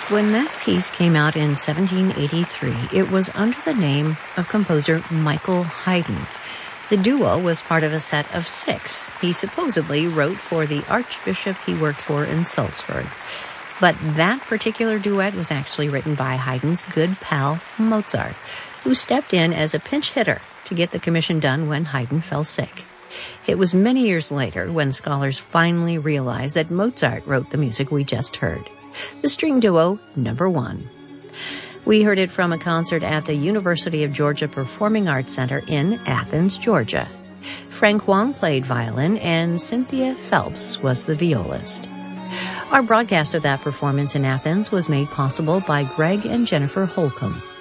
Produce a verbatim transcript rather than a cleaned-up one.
When that piece came out in seventeen eighty-three, it was under the name of composer Michael Haydn. The duo was part of a set of six he supposedly wrote for the archbishop he worked for in Salzburg. But that particular duet was actually written by Haydn's good pal Mozart, who stepped in as a pinch hitter to get the commission done when Haydn fell sick. It was many years later when scholars finally realized that Mozart wrote the music we just heard. The string duo, number one. We heard it from a concert at the University of Georgia Performing Arts Center in Athens, Georgia. Frank Wong played violin and Cynthia Phelps was the violist. Our broadcast of that performance in Athens was made possible by Greg and Jennifer Holcomb.